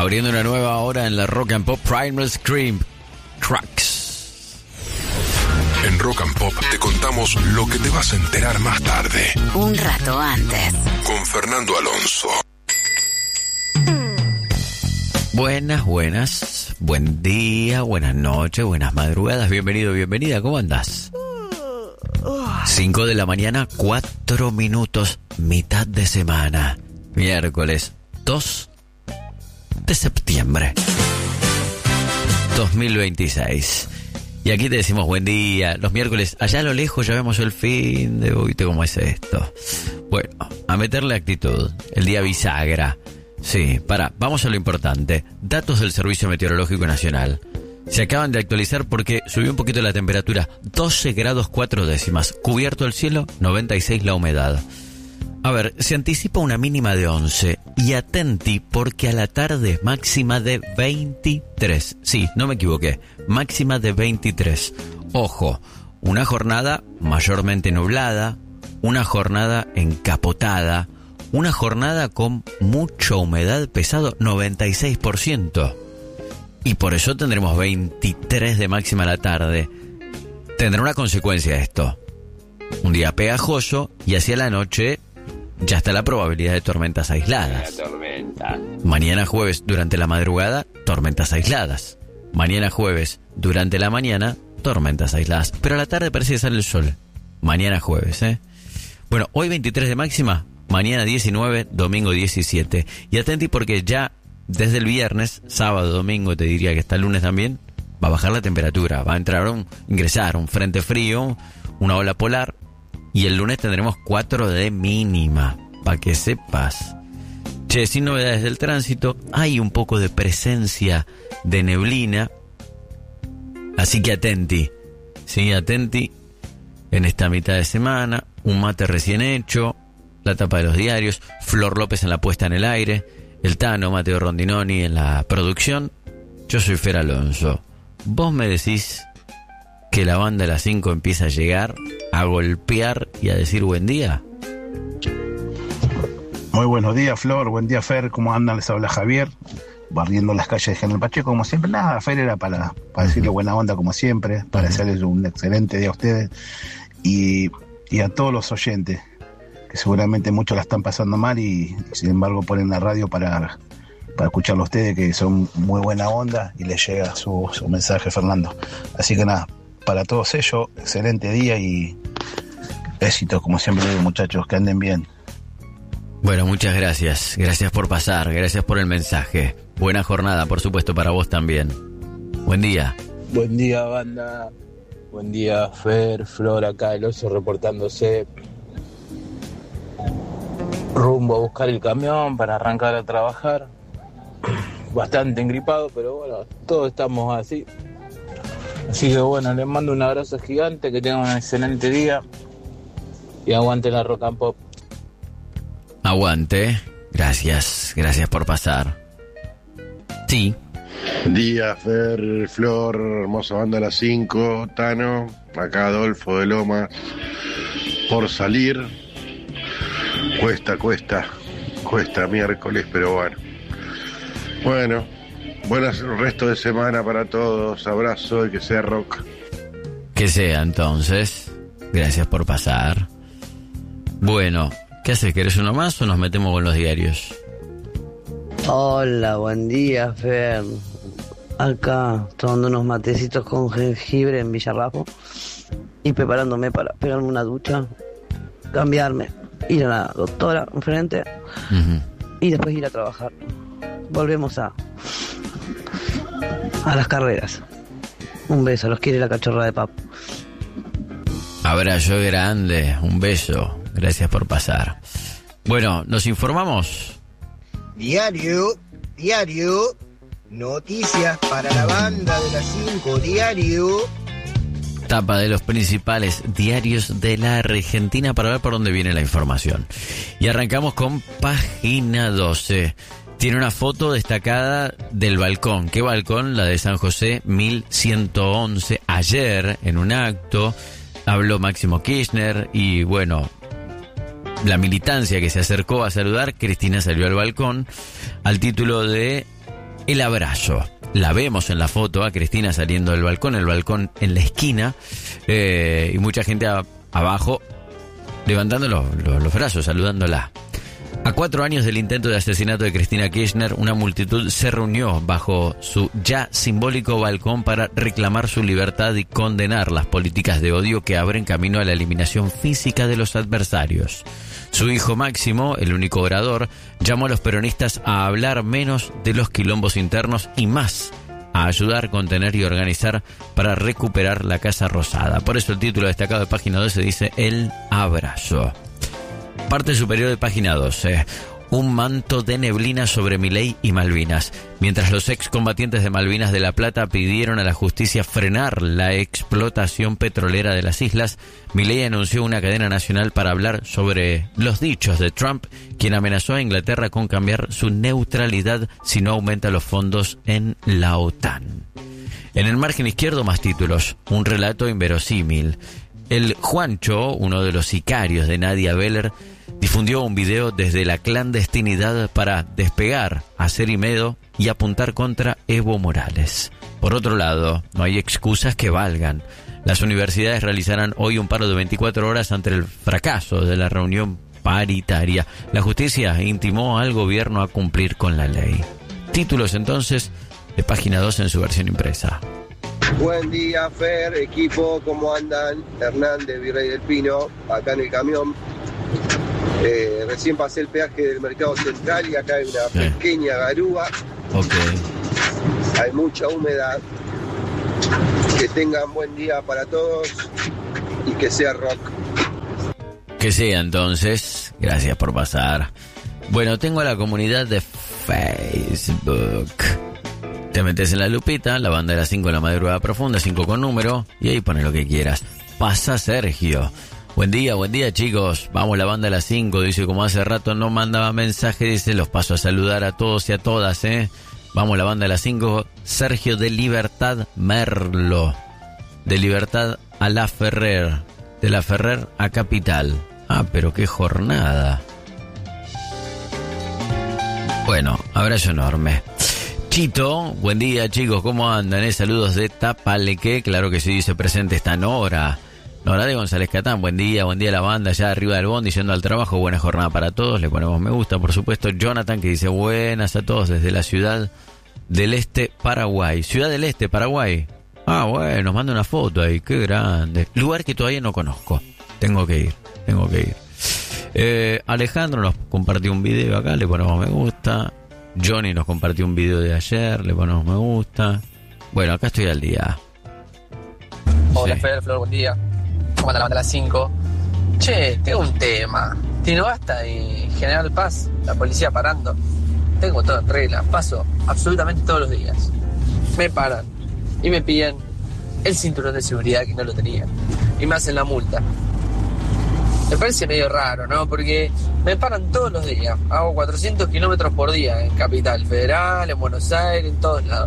Abriendo una nueva hora en la Rock and Pop, Primal Scream Tracks. En Rock and Pop te contamos lo que te vas a enterar más tarde. Un rato antes. Con Fernando Alonso. Buenas. Buen día, buenas noches, buenas madrugadas. Bienvenido, bienvenida. ¿Cómo andás? 5 de la mañana, 4 minutos, mitad de semana. Miércoles 2 de septiembre 2026. Y aquí te decimos buen día. Los miércoles, allá a lo lejos ya vemos el fin de... ¿Viste cómo es esto? Bueno, a meterle actitud. El día bisagra. Sí, vamos a lo importante. Datos del Servicio Meteorológico Nacional. Se acaban de actualizar porque subió un poquito la temperatura. 12 grados 4 décimas. Cubierto el cielo, 96 la humedad. A ver, se anticipa una mínima de 11. Y atenti porque a la tarde máxima de 23. Sí, no me equivoqué. Máxima de 23. Ojo, una jornada mayormente nublada. Una jornada encapotada. Una jornada con mucha humedad, pesado 96%. Y por eso tendremos 23 de máxima a la tarde. Tendrá una consecuencia esto. Un día pegajoso y hacia la noche ya está la probabilidad de tormentas aisladas. Mañana jueves durante la madrugada, tormentas aisladas. Mañana jueves durante la mañana, tormentas aisladas. Pero a la tarde parece que sale el sol. Mañana jueves, Bueno, hoy 23 de máxima, mañana 19, domingo 17. Y atenti porque ya desde el viernes, sábado, domingo, te diría que hasta el lunes también, va a bajar la temperatura. Va a ingresar un frente frío, una ola polar. Y el lunes tendremos 4 de mínima, para que sepas. Che, sin novedades del tránsito, hay un poco de presencia de neblina. Así que atenti. Sí, atenti en esta mitad de semana. Un mate recién hecho. La tapa de los diarios. Flor López en la puesta en el aire. El Tano, Mateo Rondinoni en la producción. Yo soy Fer Alonso. Vos me decís que la banda de las 5 empieza a llegar, a golpear y a decir buen día. Muy buenos días, Flor. Buen día, Fer. ¿Cómo andan? Les habla Javier, barriendo las calles de General Pacheco, como siempre. Nada, Fer era para decirle buena onda, como siempre, para desearles un excelente día a ustedes y a todos los oyentes, que seguramente muchos la están pasando mal y sin embargo ponen la radio para escucharlo a ustedes, que son muy buena onda y les llega su mensaje, Fernando. Así que nada, para todos ellos, excelente día y éxitos, como siempre digo, muchachos, que anden bien. Bueno, muchas gracias. Gracias por pasar, gracias por el mensaje. Buena jornada, por supuesto, para vos también. Buen día. Buen día, banda. Buen día, Fer, Flor, acá el oso reportándose. Rumbo a buscar el camión para arrancar a trabajar. Bastante engripado, pero bueno, todos estamos así. Así que bueno, les mando un abrazo gigante, que tengan un excelente día y aguante la Rock and Pop. Aguante, gracias por pasar. Sí. Buen día, Fer, Flor, hermosa banda a las 5, Tano, acá Adolfo de Lomas, por salir. Cuesta miércoles, pero bueno. Bueno, buen resto de semana para todos, abrazo y que sea rock. Que sea entonces, gracias por pasar. Bueno, ¿qué haces? ¿Querés uno más o nos metemos con los diarios? Hola, buen día, Fer. Acá, tomando unos matecitos con jengibre en Villarrafo y preparándome para pegarme una ducha, cambiarme, ir a la doctora enfrente y después ir a trabajar. Volvemos a las carreras. Un beso, los quiere la cachorra de Papo. Abrazo grande, un beso. Gracias por pasar. Bueno, ¿nos informamos? Diario, noticias para la banda de las 5, diario. Tapa de los principales diarios de la Argentina para ver por dónde viene la información. Y arrancamos con página 12. Tiene una foto destacada del balcón. ¿Qué balcón? La de San José 1111. Ayer, en un acto, habló Máximo Kirchner y, bueno, la militancia que se acercó a saludar, Cristina salió al balcón al título de el abrazo. La vemos en la foto a Cristina saliendo del balcón, el balcón en la esquina, y mucha gente abajo levantando los brazos, saludándola. A 4 años del intento de asesinato de Cristina Kirchner, una multitud se reunió bajo su ya simbólico balcón para reclamar su libertad y condenar las políticas de odio que abren camino a la eliminación física de los adversarios. Su hijo Máximo, el único orador, llamó a los peronistas a hablar menos de los quilombos internos y más a ayudar, contener y organizar para recuperar la Casa Rosada. Por eso el título destacado de página 12 dice El abrazo. Parte superior de página 12. Un manto de neblina sobre Milei y Malvinas. Mientras los excombatientes de Malvinas de La Plata pidieron a la justicia frenar la explotación petrolera de las islas, Milei anunció una cadena nacional para hablar sobre los dichos de Trump, quien amenazó a Inglaterra con cambiar su neutralidad si no aumenta los fondos en la OTAN. En el margen izquierdo, más títulos. Un relato inverosímil. El Juancho, uno de los sicarios de Nadia Beller, difundió un video desde la clandestinidad para despegar a Cerimedo y apuntar contra Evo Morales. Por otro lado, no hay excusas que valgan. Las universidades realizarán hoy un paro de 24 horas ante el fracaso de la reunión paritaria. La justicia intimó al gobierno a cumplir con la ley. Títulos entonces de página 2 en su versión impresa. Buen día, Fer, equipo, ¿cómo andan? Hernán de Virrey del Pino, acá en el camión. Recién pasé el peaje del Mercado Central y acá hay una pequeña garúa. Hay mucha humedad. Que tengan buen día para todos y que sea rock. Que sea entonces. Gracias por pasar. Bueno, tengo a la comunidad de Facebook. Te metes en la lupita, la banda de las 5 en la madrugada profunda, 5 con número, y ahí pones lo que quieras. Pasa Sergio. Buen día chicos. Vamos, la banda de las 5, dice, como hace rato no mandaba mensaje, dice, los paso a saludar a todos y a todas, Vamos, la banda de las 5, Sergio de Libertad Merlo. De Libertad a La Ferrer. De La Ferrer a Capital. Ah, pero qué jornada. Bueno, abrazo enorme. Chito, buen día chicos, ¿cómo andan? Saludos de Tapaleque, claro que sí, dice presente esta Nora. Nora de González Catán, buen día la banda, ya arriba del bondi, yendo al trabajo, buena jornada para todos, le ponemos me gusta, por supuesto. Jonathan que dice buenas a todos desde la Ciudad del Este, Paraguay. Ciudad del Este, Paraguay. Ah, bueno, nos manda una foto ahí, qué grande. Lugar que todavía no conozco, tengo que ir. Alejandro nos compartió un video acá, le ponemos me gusta. Johnny nos compartió un video de ayer, le ponemos me gusta. Bueno, acá estoy al día. Hola, sí. Flor, buen día. ¿Cómo anda la banda a las 5? Che, tengo un tema. Tino Basta y General Paz, la policía parando. Tengo todo en regla, paso absolutamente todos los días. Me paran y me piden el cinturón de seguridad que no lo tenía. Y me hacen la multa. Me parece medio raro, ¿no? Porque me paran todos los días. Hago 400 kilómetros por día en Capital Federal, en Buenos Aires, en todos lados.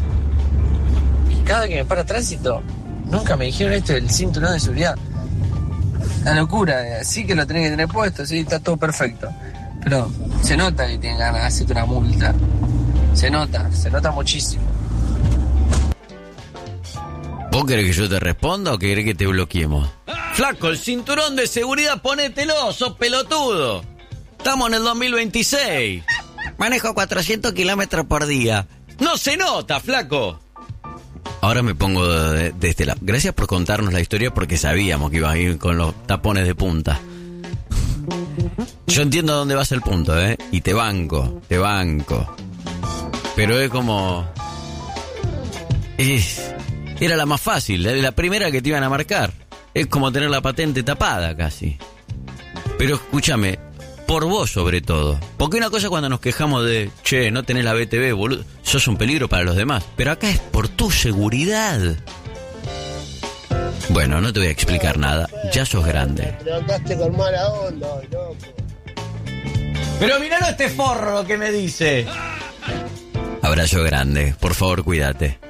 Y cada vez que me para tránsito, nunca me dijeron esto del cinturón de seguridad. La locura, sí que lo tenés que tener puesto, sí, está todo perfecto. Pero se nota que tienen ganas de hacerte una multa. Se nota muchísimo. ¿Vos querés que yo te responda o querés que te bloqueemos? Flaco, el cinturón de seguridad, ponételo, sos pelotudo. Estamos en el 2026. Manejo 400 kilómetros por día. No se nota, flaco. Ahora me pongo de este lado. Gracias por contarnos la historia porque sabíamos que ibas a ir con los tapones de punta. Yo entiendo dónde vas el punto, y te banco. Pero es como... Era la más fácil, la primera que te iban a marcar. Es como tener la patente tapada casi. Pero escúchame, por vos sobre todo. Porque una cosa cuando nos quejamos de, che, no tenés la BTV, boludo, sos un peligro para los demás. Pero acá es por tu seguridad. Bueno, no te voy a explicar nada, ya sos grande. Te levantaste con mala onda, loco. Pero mirá este forro que me dice. Abrazo grande, por favor cuídate.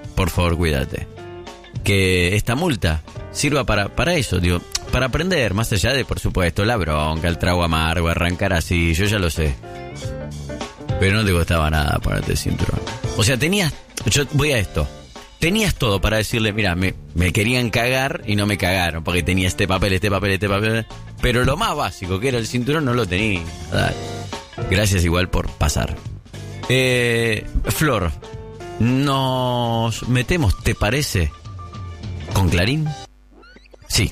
Que esta multa sirva para eso, digo, para aprender, más allá de, por supuesto, la bronca, el trago amargo, arrancar así, yo ya lo sé. Pero no te costaba nada ponerte el cinturón. O sea, yo voy a esto. Tenías todo para decirle, mira, me querían cagar y no me cagaron, porque tenía este papel, pero lo más básico, que era el cinturón, no lo tenía. Dale. Gracias igual por pasar. Flor, nos metemos, ¿te parece? ¿Con Clarín? Sí.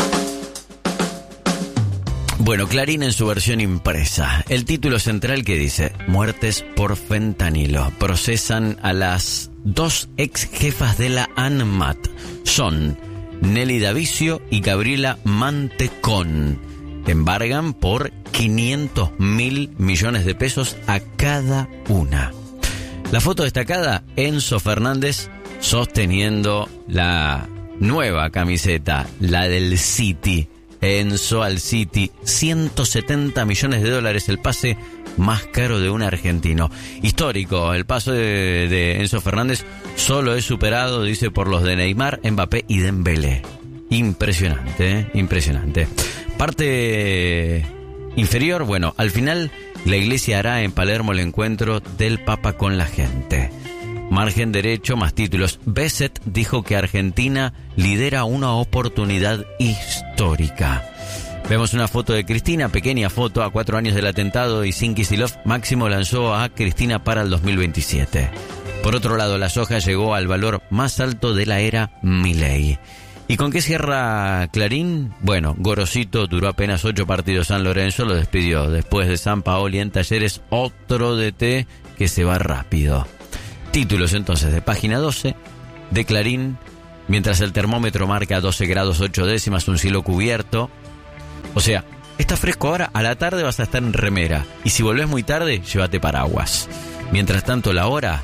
Bueno, Clarín en su versión impresa. El título central que dice: muertes por fentanilo. Procesan a las 2 ex jefas de la ANMAT. Son Nelly Davicio y Gabriela Mantecón. Embargan por 500.000 millones de pesos a cada una. La foto destacada, Enzo Fernández sosteniendo la nueva camiseta, la del City. Enzo al City, 170 millones de dólares, el pase más caro de un argentino. Histórico, el paso de Enzo Fernández solo es superado, dice, por los de Neymar, Mbappé y Dembélé. Impresionante, impresionante. Parte inferior, bueno, al final la Iglesia hará en Palermo el encuentro del Papa con la gente. Margen derecho, más títulos. Besset dijo que Argentina lidera una oportunidad histórica. Vemos una foto de Cristina, pequeña foto, a 4 años del atentado, y sin Kicillof, Máximo lanzó a Cristina para el 2027. Por otro lado, la soja llegó al valor más alto de la era Milei. ¿Y con qué cierra Clarín? Bueno, Gorosito duró apenas 8 partidos. San Lorenzo lo despidió. Después de San Paoli en Talleres, otro DT que se va rápido. Títulos entonces de página 12 de Clarín: mientras el termómetro marca 12 grados 8 décimas, un cielo cubierto. O sea, está fresco ahora, a la tarde vas a estar en remera. Y si volvés muy tarde, llévate paraguas. Mientras tanto, la hora,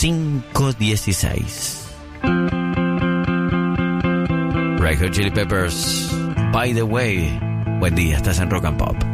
5:16. Red Hot Chili Peppers, By the Way. Buen día, estás en Rock and Pop.